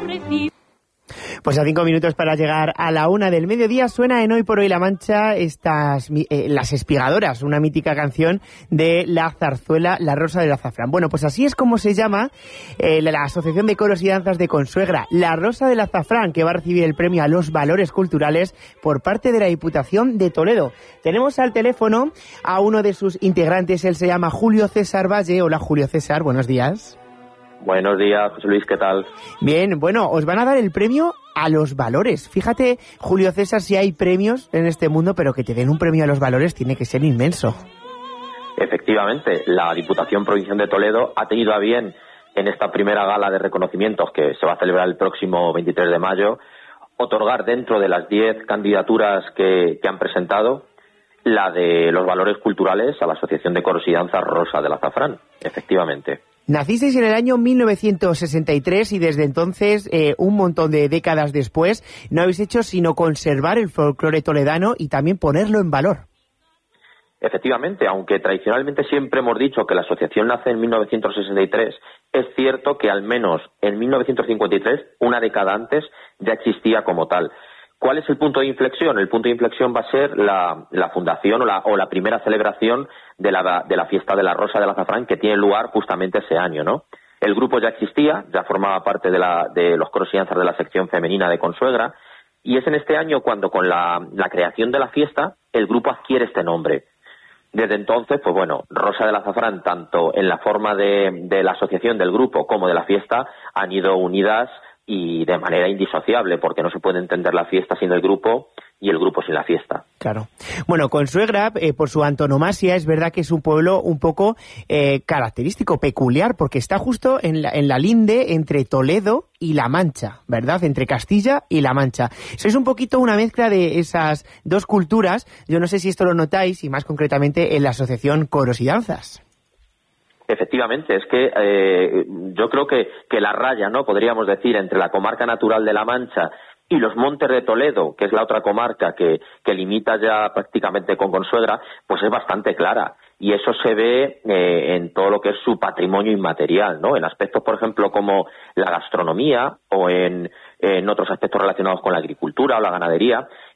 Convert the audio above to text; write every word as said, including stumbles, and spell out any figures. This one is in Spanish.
Pues a cinco minutos para llegar a la una del mediodía suena en Hoy por Hoy La Mancha estas eh, Las Espigadoras, una mítica canción de la zarzuela La Rosa del Azafrán. Bueno, pues así es como se llama eh, la Asociación de Coros y Danzas de Consuegra, La Rosa del Azafrán, que va a recibir el premio a los valores culturales por parte de la Diputación de Toledo. Tenemos al teléfono a uno de sus integrantes, él se llama Julio César Valle. Hola Julio César, buenos días. Buenos días, José Luis, ¿qué tal? Bien, bueno, os van a dar el premio a los valores. Fíjate, Julio César, si hay premios en este mundo, pero que te den un premio a los valores tiene que ser inmenso. Efectivamente, la Diputación Provincial de Toledo ha tenido a bien, en esta primera gala de reconocimientos que se va a celebrar el próximo veintitrés de mayo, otorgar dentro de las diez candidaturas que, que han presentado la de los valores culturales a la Asociación de Coros y Danzas Rosa del Azafrán, efectivamente. Nacisteis en el año mil novecientos sesenta y tres y desde entonces, eh, un montón de décadas después, no habéis hecho sino conservar el folclore toledano y también ponerlo en valor. Efectivamente, aunque tradicionalmente siempre hemos dicho que la asociación nace en mil novecientos sesenta y tres, es cierto que al menos en mil novecientos cincuenta y tres, una década antes, ya existía como tal. ¿Cuál es el punto de inflexión? El punto de inflexión va a ser la, la fundación o la, o la primera celebración de la, de la fiesta de la Rosa del Azafrán, que tiene lugar justamente ese año, ¿no? El grupo ya existía, ya formaba parte de, la, de los coros y danzas de la sección femenina de Consuegra, y es en este año cuando, con la, la creación de la fiesta, el grupo adquiere este nombre. Desde entonces, pues bueno, Rosa del Azafrán, tanto en la forma de, de la asociación del grupo como de la fiesta, han ido unidas y de manera indisociable, porque no se puede entender la fiesta sin el grupo y el grupo sin la fiesta. Claro. Bueno, Consuegra, eh, por su antonomasia, es verdad que es un pueblo un poco eh, característico, peculiar, porque está justo en la, en la linde entre Toledo y La Mancha, ¿verdad? Entre Castilla y La Mancha. Sois un poquito una mezcla de esas dos culturas. Yo no sé si esto lo notáis, y más concretamente en la Asociación Coros y Danzas. Efectivamente, es que eh, yo creo que, que la raya, ¿no?, podríamos decir, entre la comarca natural de La Mancha y los Montes de Toledo, que es la otra comarca que, que limita ya prácticamente con Consuegra, pues es bastante clara. Y eso se ve eh, en todo lo que es su patrimonio inmaterial, ¿no? En aspectos, por ejemplo, como la gastronomía o en, en otros aspectos relacionados con la agricultura o la ganadería.